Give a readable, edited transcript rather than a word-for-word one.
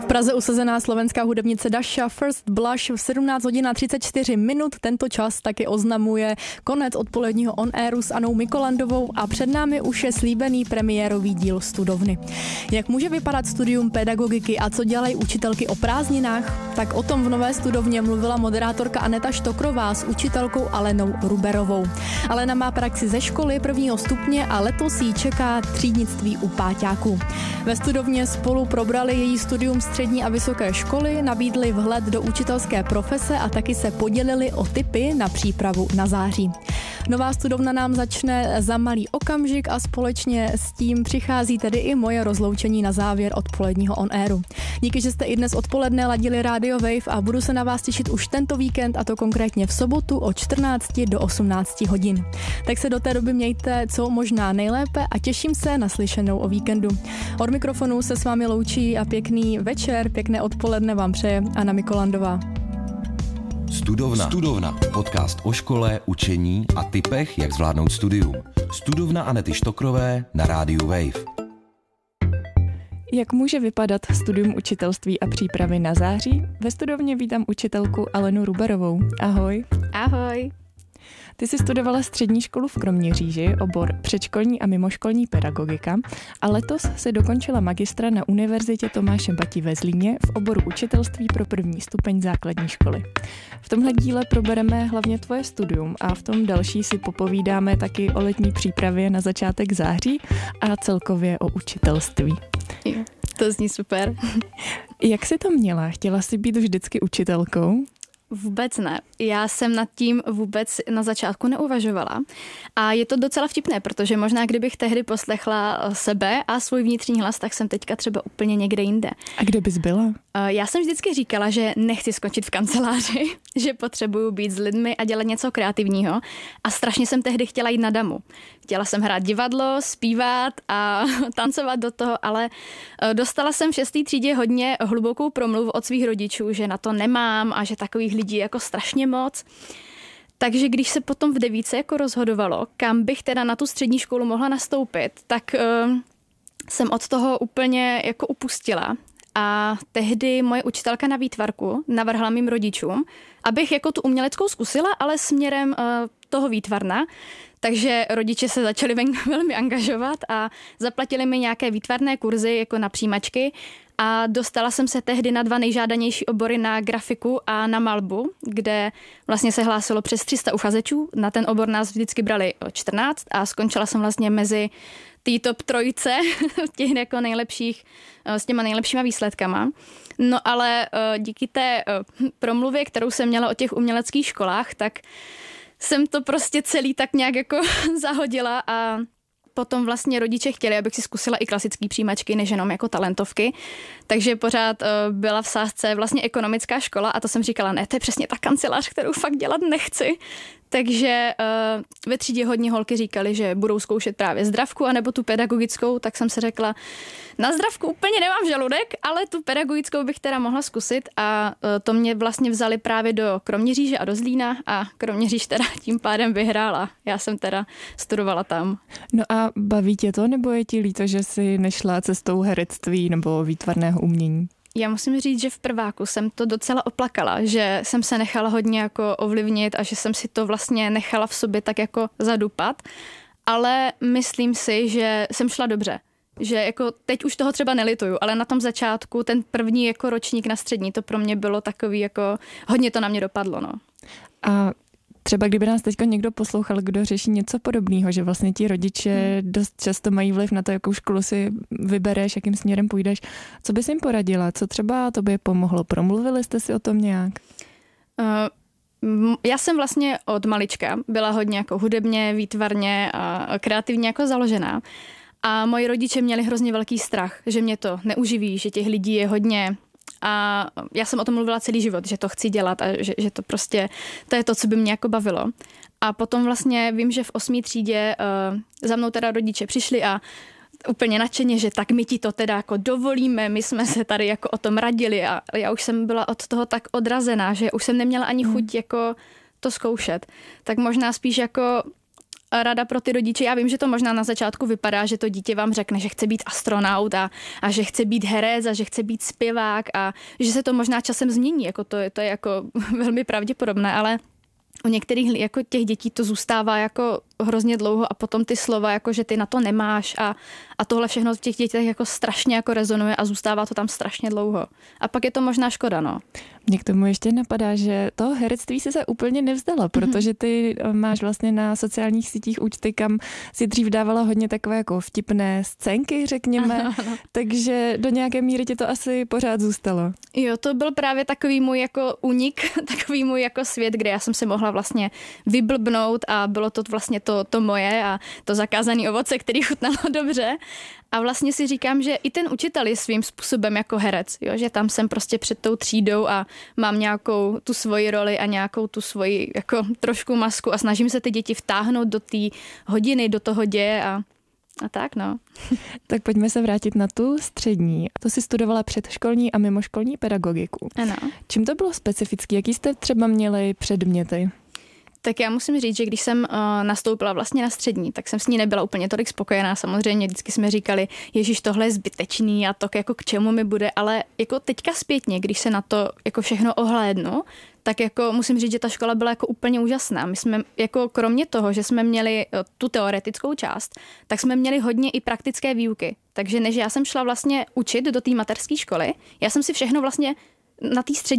Praze usazená slovenská hudebnice Dasha First Blush v 17 hodin a 34 minut. Tento čas taky oznamuje konec odpoledního on-airu s Anou Mikolandovou a před námi už je slíbený premiérový díl Studovny. Jak může vypadat studium pedagogiky a co dělají učitelky o prázdninách? Tak o tom v Nové studovně mluvila moderátorka Aneta Štokrová s učitelkou Alenou Ruberovou. Alena má praxi ze školy 1. stupně a letos jí čeká třídnictví u páťáků. Ve studovně spolu probrali její studium střední a vysoké školy, nabídli vhled do učitelské profese a taky se podělili o tipy na přípravu na září. Nová studovna nám začne za malý okamžik a společně s tím přichází tedy i moje rozloučení na závěr odpoledního on-airu. Díky, že jste i dnes odpoledne ladili Radio Wave a budu se na vás těšit už tento víkend, a to konkrétně v sobotu od 14 do 18 hodin. Tak se do té doby mějte co možná nejlépe a těším se na slyšenou o víkendu. Od mikrofonu se s vámi loučí a pěkný večer, pěkné odpoledne vám přeje Anna Mikolandová. Studovna. Podcast o škole, učení a tipech, jak zvládnout studium. Studovna Anety Štokrové na rádiu Wave. Jak může vypadat studium učitelství a přípravy na září? Ve studovně vítám učitelku Alenu Ruberovou. Ahoj. Ahoj. Ty jsi studovala střední školu v Kroměříži, obor předškolní a mimoškolní pedagogika a letos si dokončila magistra na Univerzitě Tomáše Bati ve Zlíně v oboru učitelství pro 1. stupeň základní školy. V tomhle díle probereme hlavně tvoje studium a v tom další si popovídáme taky o letní přípravě na začátek září a celkově o učitelství. Jo, to zní super. Jak jsi to měla? Chtěla jsi být vždycky učitelkou? Vůbec ne. Já jsem nad tím vůbec na začátku neuvažovala. A je to docela vtipné, protože možná kdybych tehdy poslechla sebe a svůj vnitřní hlas, tak jsem teďka třeba úplně někde jinde. A kde bys byla? Já jsem vždycky říkala, že nechci skončit v kanceláři, že potřebuju být s lidmi a dělat něco kreativního. A strašně jsem tehdy chtěla jít na damu. Chtěla jsem hrát divadlo, zpívat a tancovat do toho, ale dostala jsem v 6. třídě hodně hlubokou promluvu od svých rodičů, že na to nemám a že takových lidí je jako strašně moc. Takže když se potom v 9 jako rozhodovalo, kam bych teda na tu střední školu mohla nastoupit, tak jsem od toho úplně jako upustila. A tehdy moje učitelka na výtvarku navrhla mým rodičům, abych jako tu uměleckou zkusila, ale směrem toho výtvarna. Takže rodiče se začali velmi angažovat a zaplatili mi nějaké výtvarné kurzy jako na přijímačky a dostala jsem se tehdy na 2 nejžádanější obory, na grafiku a na malbu, kde vlastně se hlásilo přes 300 uchazečů. Na ten obor nás vždycky brali 14 a skončila jsem vlastně mezi té top 3 těch jako nejlepších, s těma nejlepšíma výsledkama. No ale díky té promluvě, kterou jsem měla o těch uměleckých školách, tak jsem to prostě celý tak nějak jako zahodila a potom vlastně rodiče chtěli, abych si zkusila i klasické přijímačky, než jenom jako talentovky. Takže pořád byla v sázce vlastně ekonomická škola a to jsem říkala, ne, to je přesně ta kancelář, kterou fakt dělat nechci. Takže ve třídě hodně holky říkali, že budou zkoušet právě zdravku anebo tu pedagogickou, tak jsem se řekla, na zdravku úplně nemám žaludek, ale tu pedagogickou bych teda mohla zkusit a to mě vlastně vzali právě do Kroměříže a do Zlína a Kroměříž teda tím pádem vyhrála. Já jsem teda studovala tam. No a baví tě to, nebo je ti líto, že jsi nešla cestou herectví nebo výtvarného umění? Já musím říct, že v prváku jsem to docela oplakala, že jsem se nechala hodně jako ovlivnit a že jsem si to vlastně nechala v sobě tak jako zadupat, ale myslím si, že jsem šla dobře. Že jako teď už toho třeba nelituju, ale na tom začátku ten první jako ročník na střední, to pro mě bylo takový jako, hodně to na mě dopadlo, no. A třeba kdyby nás teďka někdo poslouchal, kdo řeší něco podobného, že vlastně ti rodiče dost často mají vliv na to, jakou školu si vybereš, jakým směrem půjdeš. Co bys jim poradila? Co třeba tobě pomohlo? Promluvili jste si o tom nějak? Já jsem vlastně od malička byla hodně jako hudebně, výtvarně a kreativně jako založená. A moji rodiče měli hrozně velký strach, že mě to neuživí, že těch lidí je hodně. A já jsem o tom mluvila celý život, že to chci dělat a že to prostě, to je to, co by mě jako bavilo. A potom vlastně vím, že v 8. třídě za mnou teda rodiče přišli a úplně nadšeně, že tak my ti to teda jako dovolíme, my jsme se tady jako o tom radili a já už jsem byla od toho tak odrazená, že už jsem neměla ani chuť jako to zkoušet. Tak možná spíš jako rada pro ty rodiče. Já vím, že to možná na začátku vypadá, že to dítě vám řekne, že chce být astronaut a že chce být herec a že chce být zpěvák a že se to možná časem změní. Jako to je jako velmi pravděpodobné, ale u některých jako těch dětí to zůstává jako hrozně dlouho a potom ty slova, jako že ty na to nemáš a tohle všechno v těch dětech jako strašně jako rezonuje a zůstává to tam strašně dlouho. A pak je to možná škoda, no. Mně k tomu ještě napadá, že to herectví si se úplně nevzdala, protože ty máš vlastně na sociálních sítích účty, kam si dřív dávala hodně takové jako vtipné scénky, řekněme, ano. Takže do nějaké míry ti to asi pořád zůstalo. Jo, to byl právě takový můj jako únik, takový můj jako svět, kde já jsem se mohla vlastně vyblbnout a bylo to vlastně to moje a to zakázané ovoce, který chutnalo dobře. A vlastně si říkám, že i ten učitel je svým způsobem jako herec, jo? Že tam jsem prostě před tou třídou a mám nějakou tu svoji roli a nějakou tu svoji jako trošku masku a snažím se ty děti vtáhnout do té hodiny, do toho děje a tak, no. Tak pojďme se vrátit na tu střední. To si studovala předškolní a mimoškolní pedagogiku. Ano. Čím to bylo specifické? Jaký jste třeba měli předměty? Tak já musím říct, že když jsem nastoupila vlastně na střední, tak jsem s ní nebyla úplně tolik spokojená. Samozřejmě vždycky jsme říkali, ježiš, tohle je zbytečný a to jako k čemu mi bude, ale jako teďka zpětně, když se na to jako všechno ohlédnu, tak jako musím říct, že ta škola byla jako úplně úžasná. My jsme jako kromě toho, že jsme měli tu teoretickou část, tak jsme měli hodně i praktické výuky. Takže než já jsem šla vlastně učit do té mateřské školy, já jsem si všechno vlastně na té střední